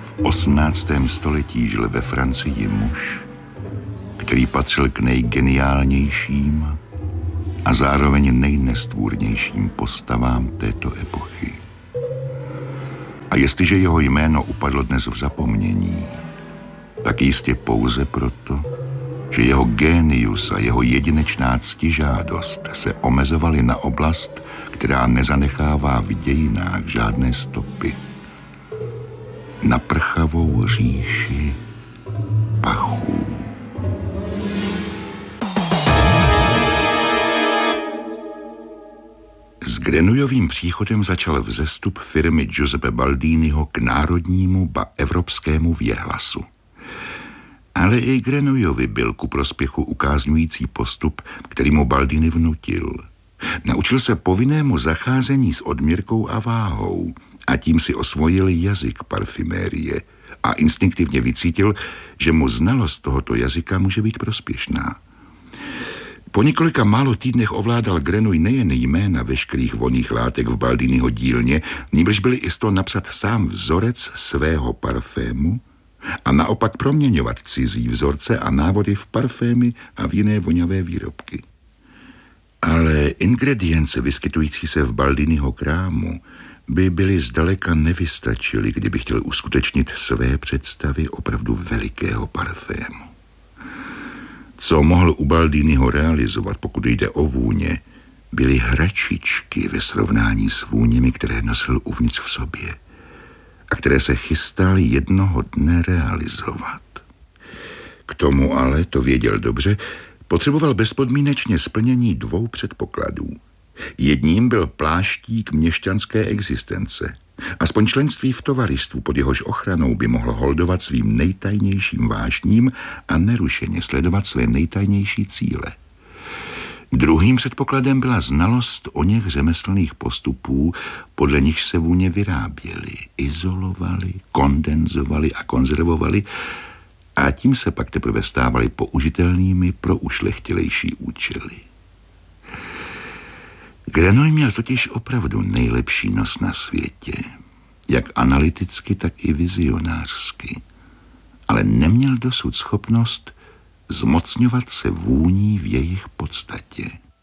V 18. století žil ve Francii muž, který patřil k nejgeniálnějším a zároveň nejnestvůrnějším postavám této epochy. A jestliže jeho jméno upadlo dnes v zapomnění, tak jistě pouze proto, že jeho génius a jeho jedinečná ctižádost se omezovaly na oblast, která nezanechává v dějinách žádné stopy. Na prchavou říši pachů. S Grenouillovým příchodem začal vzestup firmy Giuseppe Baldiniho k národnímu ba evropskému věhlasu. Ale i Grenouillovi byl ku prospěchu ukázňující postup, který mu Baldini vnutil. Naučil se povinnému zacházení s odměrkou a váhou a tím si osvojil jazyk parfumérie a instinktivně vycítil, že mu znalost tohoto jazyka může být prospěšná. Po několika málo týdnech ovládal Grenouille nejen jména veškerých vonných látek v Baldiniho dílně, nýbrž byli i sto napsat sám vzorec svého parfému a naopak proměňovat cizí vzorce a návody v parfémy a v jiné voňavé výrobky. Ale ingredience vyskytující se v Baldiniho krámu by byly zdaleka nevystačily, kdyby chtěl uskutečnit své představy opravdu velikého parfému. Co mohl u Baldiniho realizovat, pokud jde o vůně, byly hračičky ve srovnání s vůněmi, které nosil uvnitř v sobě a které se chystal jednoho dne realizovat. K tomu ale, to věděl dobře, potřeboval bezpodmínečně splnění dvou předpokladů. Jedním byl pláštík měšťanské existence. Aspoň členství v tovarištvu pod jehož ochranou by mohlo holdovat svým nejtajnějším vášním a nerušeně sledovat své nejtajnější cíle. Druhým předpokladem byla znalost o něch řemeslných postupů, podle nich se vůně vyráběly, izolovaly, kondenzovaly a konzervovaly a tím se pak teprve stávaly použitelnými pro ušlechtilejší účely. Grenouille měl totiž opravdu nejlepší nos na světě, jak analyticky, tak i vizionářsky, ale neměl dosud schopnost zmocňovat se vůní v jejich podstatě.